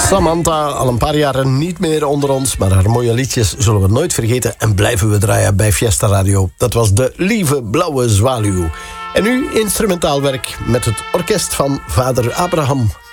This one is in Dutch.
Samantha, al een paar jaren niet meer onder ons, maar haar mooie liedjes zullen we nooit vergeten en blijven we draaien bij Fiesta Radio. Dat was de Lieve Blauwe Zwaluw. En nu instrumentaal werk met het orkest van vader Abraham.